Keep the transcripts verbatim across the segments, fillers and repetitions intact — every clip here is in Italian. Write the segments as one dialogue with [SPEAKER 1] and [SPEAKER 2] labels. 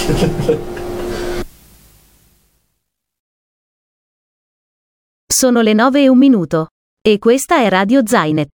[SPEAKER 1] Sono le nove e un minuto. E questa è Radio Zainet.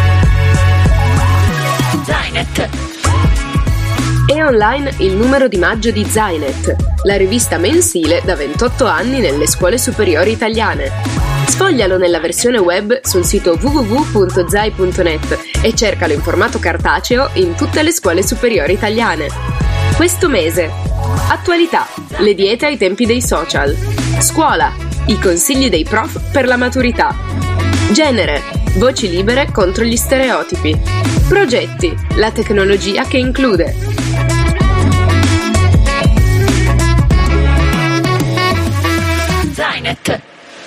[SPEAKER 2] Zainet. È online il numero di maggio di Zainet, la rivista mensile da ventotto anni nelle scuole superiori italiane. Sfoglialo nella versione web sul sito w w w punto zai punto net e cercalo in formato cartaceo in tutte le scuole superiori italiane. Questo mese: attualità, le diete ai tempi dei social; scuola, i consigli dei prof per la maturità; genere, voci libere contro gli stereotipi; progetti, la tecnologia che include. Zainet.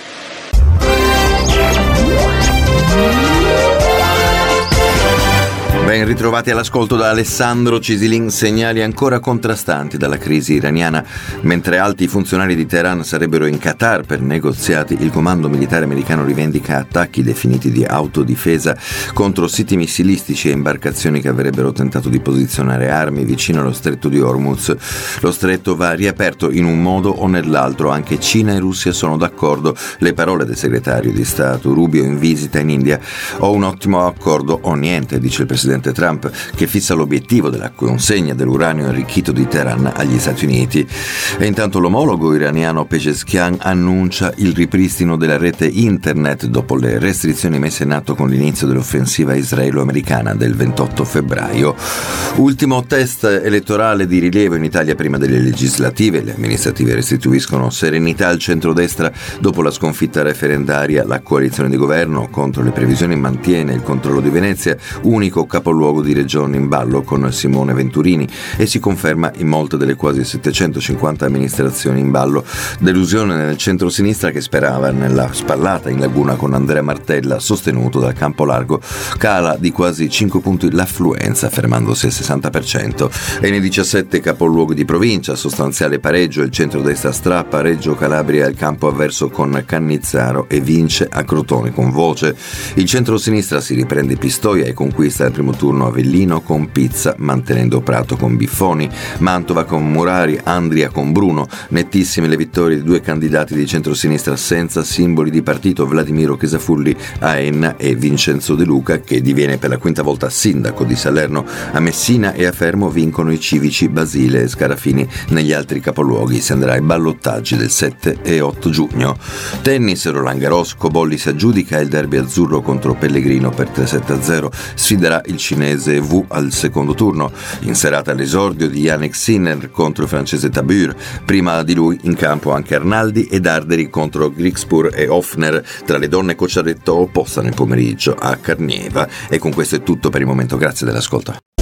[SPEAKER 3] Ben ritrovati all'ascolto da Alessandro Cisilin. Segnali ancora contrastanti dalla crisi iraniana. Mentre alti funzionari di Teheran sarebbero in Qatar per negoziati, il comando militare americano rivendica attacchi definiti di autodifesa contro siti missilistici e imbarcazioni che avrebbero tentato di posizionare armi vicino allo stretto di Hormuz. Lo stretto va riaperto in un modo o nell'altro. Anche Cina e Russia sono d'accordo. Le parole del segretario di Stato Rubio in visita in India: ho un ottimo accordo o niente, dice il presidente Trump, che fissa l'obiettivo della consegna dell'uranio arricchito di Teheran agli Stati Uniti. E intanto l'omologo iraniano Pezeshkian annuncia il ripristino della rete internet dopo le restrizioni messe in atto con l'inizio dell'offensiva israelo-americana del ventotto febbraio. Ultimo test elettorale di rilievo in Italia prima delle legislative. Le amministrative restituiscono serenità al centrodestra dopo la sconfitta referendaria. La coalizione di governo contro le previsioni mantiene il controllo di Venezia, unico capoluogo di regione in ballo con Simone Venturini, e si conferma in molte delle quasi settecentocinquanta amministrazioni in ballo. Delusione nel centro-sinistra, che sperava nella spallata in laguna con Andrea Martella, sostenuto dal campo largo. Cala di quasi cinque punti l'affluenza, fermandosi al sessanta per cento. E nei diciassette capoluoghi di provincia, sostanziale pareggio. Il centrodestra strappa Reggio Calabria al campo avverso con Cannizzaro e vince a Crotone con Voce. Il centro-sinistra si riprende Pistoia e conquista il primo turno Avellino con Pizza, mantenendo Prato con Biffoni, Mantova con Murari, Andria con Bruno. Nettissime le vittorie di due candidati di centrosinistra senza simboli di partito: Vladimiro Chisafulli a Enna e Vincenzo De Luca, che diviene per la quinta volta sindaco di Salerno. A Messina e a Fermo vincono i civici Basile e Scarafini. Negli altri capoluoghi si andrà ai ballottaggi del sette e otto giugno. Tennis, Roland Garros, Cobolli si aggiudica il derby azzurro contro Pellegrino per tre sette a zero. Sfiderà il cinese Wu al secondo turno. In serata l'esordio di Yannick Sinner contro il francese Tabur. Prima di lui in campo anche Arnaldi ed Arderi contro Grigspur e Hoffner. Tra le donne Cocciaretto opposta nel pomeriggio a Carnieva. E con questo è tutto per il momento. Grazie dell'ascolto.